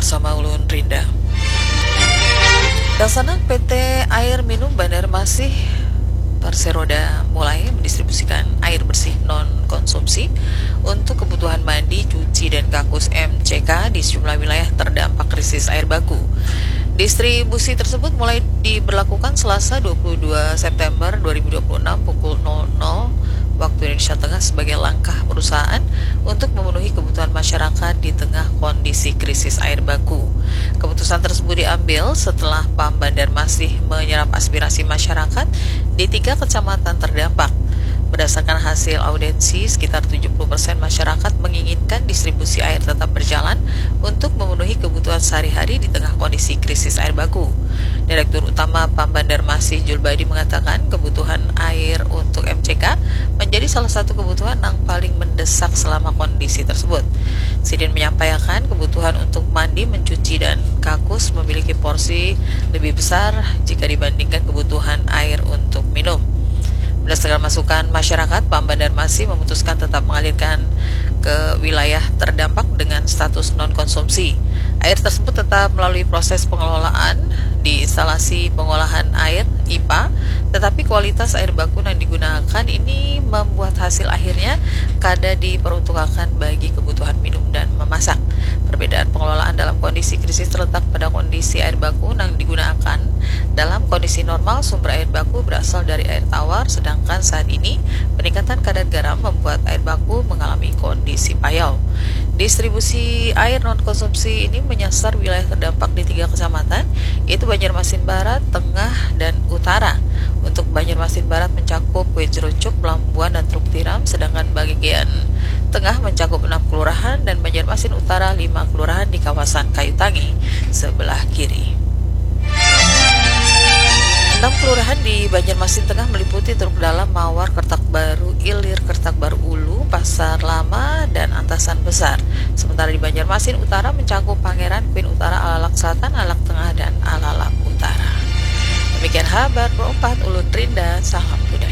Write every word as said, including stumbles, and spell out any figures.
bersama Ulun Rinda. Laksana P T Air Minum Bandar Masih Perseroda mulai mendistribusikan air bersih non-konsumsi untuk kebutuhan mandi, cuci, dan kakus M C K di sejumlah wilayah terdampak krisis air baku. Distribusi tersebut mulai diberlakukan Selasa dua puluh dua September dua ribu dua puluh enam pukul nol nol waktu Indonesia Tengah sebagai langkah perusahaan untuk memenuhi kebutuhan masyarakat di tengah kondisi krisis air baku. Keputusan tersebut diambil setelah P A M Bandar Masih menyerap aspirasi masyarakat di tiga kecamatan terdampak. Berdasarkan hasil audensi, sekitar tujuh puluh persen masyarakat menginginkan distribusi air tetap berjalan untuk memenuhi kebutuhan sehari-hari di tengah kondisi krisis air baku. Direktur Utama P A M Bandar Masih Julbadi mengatakan kebutuhan air untuk M C K menjadi salah satu kebutuhan yang paling mendesak selama kondisi tersebut. Sidin menyampaikan kebutuhan untuk mandi, mencuci, dan kakus memiliki porsi lebih besar jika dibandingkan kebutuhan air untuk minum. Berdasarkan masukan masyarakat, P A M Bandar Masih memutuskan tetap mengalirkan ke wilayah terdampak dengan status non-konsumsi. Air tersebut tetap melalui proses pengelolaan di instalasi pengolahan air I P A, tetapi kualitas air baku yang digunakan ini membuat hasil akhirnya kada diperuntukkan bagi kebutuhan minum dan memasak. Perbedaan pengelolaan dalam kondisi krisis terletak pada kondisi air baku yang digunakan. Dalam kondisi normal, sumber air baku berasal dari air tawar, sedangkan saat ini peningkatan kadar garam membuat air baku mengalami kondisi payau. Distribusi air non-konsumsi ini menyasar wilayah terdampak di tiga kecamatan, yaitu Banjarmasin Barat, Tengah, dan Utara. Untuk Banjarmasin Barat mencakup Kuijerocuk, Belambuan, dan Truk Tiram, sedangkan bagian Tengah mencakup enam kelurahan dan Banjarmasin Utara lima kelurahan di kawasan Kayutangi sebelah kiri. Enam kelurahan di Banjarmasin Tengah meliputi Truk Dalam, Mawar, Kertak Baru, Ilir, Kertak Baru Ulu, Pasar Lama, dan Antasan Besar. Sementara di Banjarmasin Utara mencakup Pangeran, Queen Utara, Alalak Selatan, Alalak Tengah, dan Alalak Utara. Demikian kabar Pro empat Ulun Rinda, salam budaya.